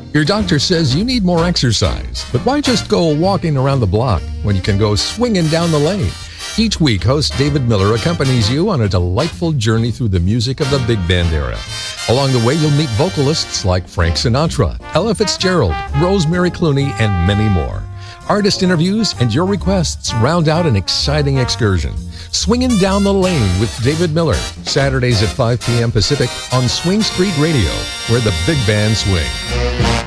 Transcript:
Your doctor says you need more exercise, but why just go walking around the block when you can go swinging down the lane? Each week, host David Miller accompanies you on a delightful journey through the music of the big band era. Along the way, you'll meet vocalists like Frank Sinatra, Ella Fitzgerald, Rosemary Clooney, and many more. Artist interviews and your requests round out an exciting excursion. Swinging Down the Lane with David Miller, Saturdays at 5 p.m. Pacific on Swing Street Radio, where the big band swing.